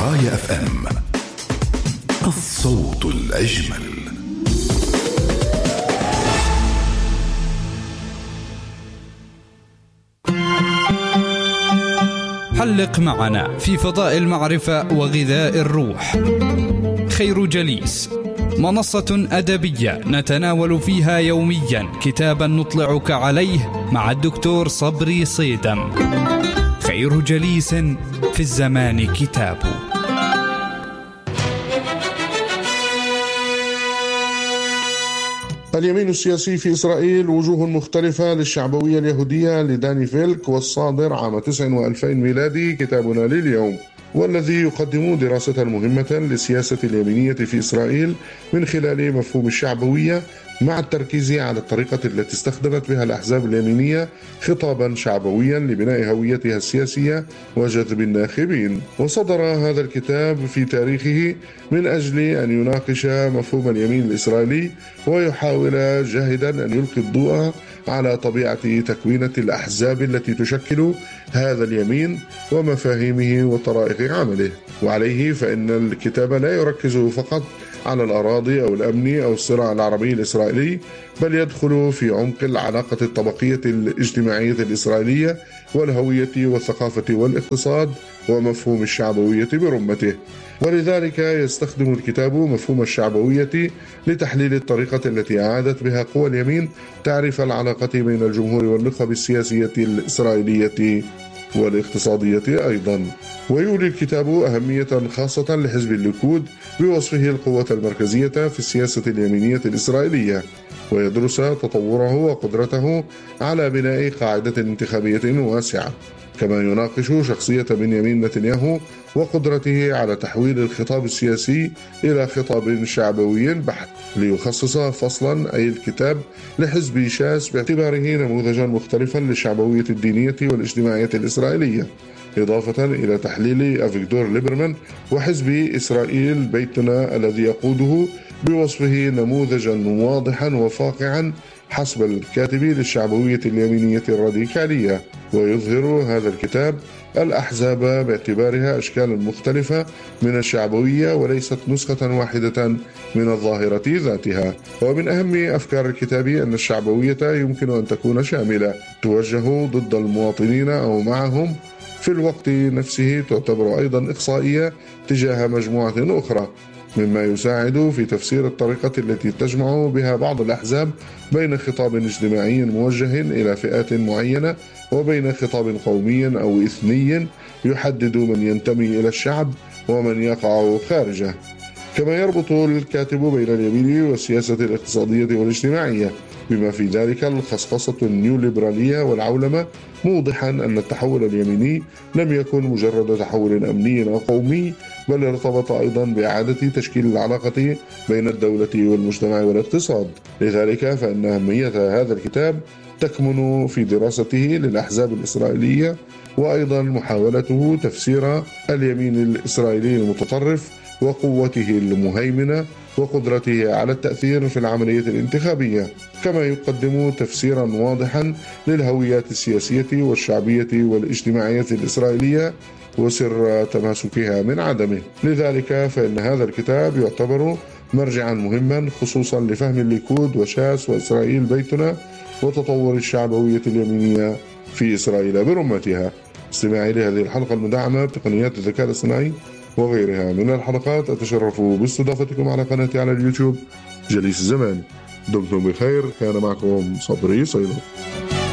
راية FM، الصوت الأجمل. حلق معنا في فضاء المعرفة وغذاء الروح. خير جليس، منصة أدبية نتناول فيها يوميا كتابا نطلعك عليه مع الدكتور صبري صيدم. خير جليس في الزمان كتاب. اليمين السياسي في إسرائيل، وجوه مختلفة للشعبوية اليهودية لداني فيلك، والصادر عام 2000 ميلادي، كتابنا لليوم، والذي يقدم دراسة مهمة للسياسة اليمينية في إسرائيل من خلال مفهوم الشعبوية، مع التركيز على الطريقة التي استخدمت بها الأحزاب اليمينية خطابا شعبويا لبناء هويتها السياسية وجذب الناخبين. وصدر هذا الكتاب في تاريخه من أجل أن يناقش مفهوم اليمين الإسرائيلي ويحاول جاهدا أن يلقي الضوء على طبيعة تكوينة الأحزاب التي تشكل هذا اليمين ومفاهيمه وطرائق عمله. وعليه فإن الكتاب لا يركز فقط على الأراضي أو الأمن أو الصراع العربي الإسرائيلي، بل يدخل في عمق العلاقة الطبقية الاجتماعية الإسرائيلية والهوية والثقافة والاقتصاد ومفهوم الشعبوية برمته. ولذلك يستخدم الكتاب مفهوم الشعبوية لتحليل الطريقة التي أعادت بها قوى اليمين تعريف العلاقة بين الجمهور والنخب السياسية الإسرائيلية والاقتصادية أيضا. ويولي الكتاب أهمية خاصة لحزب الليكود بوصفه القوة المركزية في السياسة اليمينية الإسرائيلية، ويدرس تطوره وقدرته على بناء قاعدة انتخابية واسعة، كما يناقش شخصية بنيامين نتنياهو وقدرته على تحويل الخطاب السياسي إلى خطاب شعبوي بحت، ليخصص فصلا أي الكتاب لحزب شاس باعتباره نموذجا مختلفا للشعبوية الدينية والاجتماعية الإسرائيلية، إضافة إلى تحليل أفيغدور ليبرمان وحزب إسرائيل بيتنا الذي يقوده بوصفه نموذجا واضحا وفاقعا حسب الكاتب للشعبوية اليمينية الراديكالية. ويظهر هذا الكتاب الأحزاب باعتبارها أشكال مختلفة من الشعبوية وليست نسخة واحدة من الظاهرة ذاتها. ومن أهم أفكار الكتاب أن الشعبوية يمكن أن تكون شاملة، توجه ضد المواطنين أو معهم، في الوقت نفسه تعتبر أيضا إقصائية تجاه مجموعة أخرى، مما يساعد في تفسير الطريقة التي تجمع بها بعض الأحزاب بين خطاب اجتماعي موجه إلى فئات معينة وبين خطاب قومي أو إثني يحدد من ينتمي إلى الشعب ومن يقع خارجه. كما يربط الكاتب بين اليمين والسياسة الاقتصادية والاجتماعية، بما في ذلك الخصخصة النيوليبرالية والعولمة، موضحا أن التحول اليميني لم يكن مجرد تحول أمني أو قومي، بل ارتبط أيضا بإعادة تشكيل العلاقة بين الدولة والمجتمع والاقتصاد. لذلك فإن أهمية هذا الكتاب تكمن في دراسته للأحزاب الإسرائيلية، وأيضا محاولته تفسير اليمين الإسرائيلي المتطرف وقوته المهيمنة وقدرته على التأثير في العملية الانتخابية، كما يقدم تفسيرا واضحا للهويات السياسية والشعبية والاجتماعية الإسرائيلية وسر تماسكها من عدمه. لذلك فإن هذا الكتاب يعتبر مرجعا مهما خصوصا لفهم الليكود وشاس وإسرائيل بيتنا وتطور الشعبوية اليمينية في إسرائيل برمتها. استماعي لهذه الحلقة المدعمة بتقنيات الذكاء الاصطناعي وغيرها من الحلقات. أتشرف باستضافتكم على قناتي على اليوتيوب جليس الزمان. دمتم بخير، كان معكم صبري صيدم.